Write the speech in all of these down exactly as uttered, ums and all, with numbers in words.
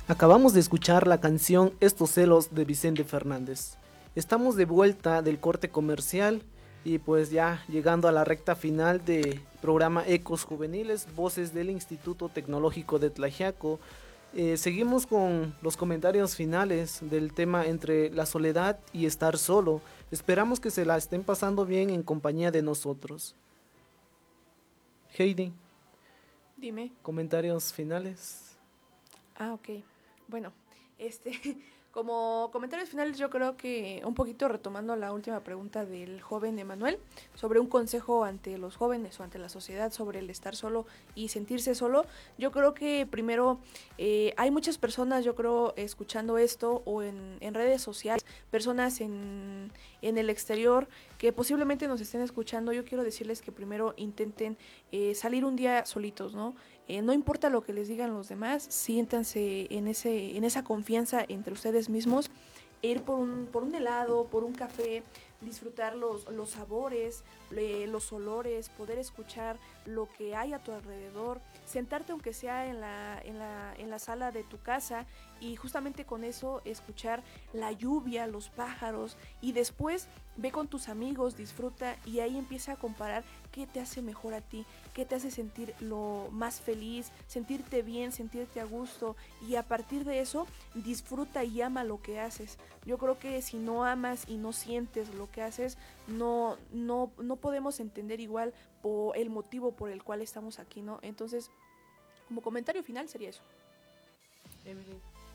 Acabamos de escuchar la canción Estos celos de Vicente Fernández. Estamos de vuelta del corte comercial y pues ya llegando a la recta final del programa Ecos Juveniles, voces del Instituto Tecnológico de Tlaxiaco. Eh, seguimos con los comentarios finales del tema entre la soledad y estar solo. Esperamos que se la estén pasando bien en compañía de nosotros. Heidi, Dime. comentarios finales. Ah, ok. Bueno, este, como comentarios finales yo creo que un poquito retomando la última pregunta del joven Emanuel sobre un consejo ante los jóvenes o ante la sociedad sobre el estar solo y sentirse solo, yo creo que primero eh, hay muchas personas, yo creo, escuchando esto o en, en redes sociales, personas en, en el exterior que posiblemente nos estén escuchando. Yo quiero decirles que primero intenten eh, salir un día solitos, ¿no? Eh, no importa lo que les digan los demás, siéntanse en, ese, en esa confianza entre ustedes mismos, ir por un, por un helado, por un café, disfrutar los, los sabores, eh, los olores, poder escuchar lo que hay a tu alrededor, sentarte aunque sea en la, en la, en la sala de tu casa y justamente con eso escuchar la lluvia, los pájaros y después ve con tus amigos, disfruta y ahí empieza a comparar qué te hace mejor a ti, qué te hace sentir lo más feliz, sentirte bien, sentirte a gusto y a partir de eso disfruta y ama lo que haces. Yo creo que si no amas y no sientes lo que haces, no, no, no podemos entender igual por el motivo por el cual estamos aquí, ¿no? Entonces, como comentario final sería eso. Emily.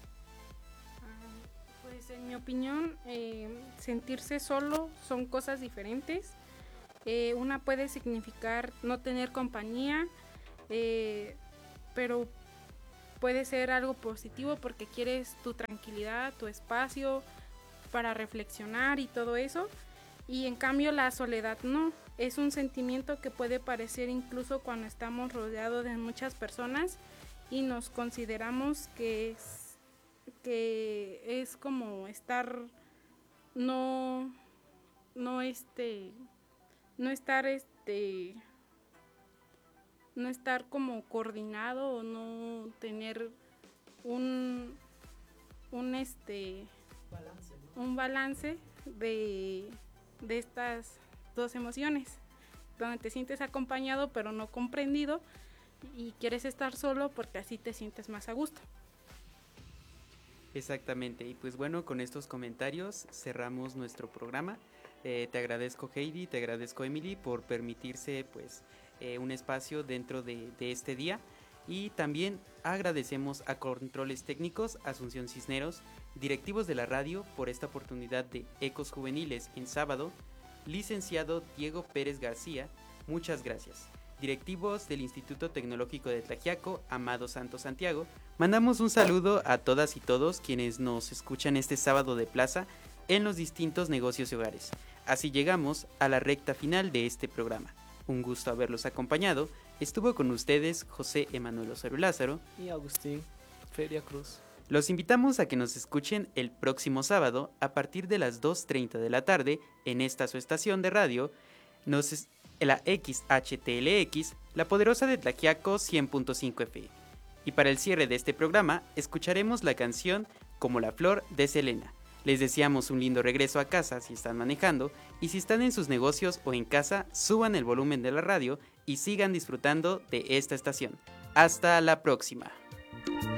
Pues en mi opinión, eh, sentirse solo son cosas diferentes. Eh, una puede significar no tener compañía, eh, pero puede ser algo positivo porque quieres tu tranquilidad, tu espacio para reflexionar y todo eso. Y en cambio la soledad no, es un sentimiento que puede parecer incluso cuando estamos rodeados de muchas personas y nos consideramos que es que es como estar no no este no estar este no estar como coordinado o no tener un un este Balance, ¿no? un balance de de estas dos emociones, donde te sientes acompañado pero no comprendido y quieres estar solo porque así te sientes más a gusto. Exactamente, y pues bueno, con estos comentarios cerramos nuestro programa. Eh, te agradezco Heidi, te agradezco Emily por permitirse pues eh, un espacio dentro de, de este día y también agradecemos a Controles Técnicos, Asunción Cisneros, directivos de la radio por esta oportunidad de Ecos Juveniles en sábado, licenciado Diego Pérez García, muchas gracias. Directivos del Instituto Tecnológico de Tlaxiaco, Amado Santos Santiago, mandamos un saludo a todas y todos quienes nos escuchan este sábado de plaza en los distintos negocios y hogares. Así llegamos a la recta final de este programa. Un gusto haberlos acompañado. Estuvo con ustedes José Emanuel Osorio Lázaro Y Agustín Feria Cruz. Los invitamos a que nos escuchen el próximo sábado a partir de las dos treinta de la tarde en esta su estación de radio. Nos es- la X H T L X, la poderosa de Tlaxiaco cien punto cinco F M. Y para el cierre de este programa, escucharemos la canción Como la Flor de Selena. Les deseamos un lindo regreso a casa si están manejando, y si están en sus negocios o en casa, suban el volumen de la radio y sigan disfrutando de esta estación. Hasta la próxima.